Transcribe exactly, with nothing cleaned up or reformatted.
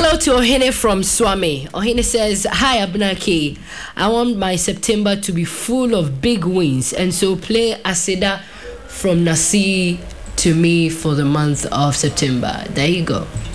Hello to Ohene from Swami. Ohene says, "Hi Abnaki, I want my September to be full of big wins, and so play Aseda from Nasi to me for the month of September." There you go.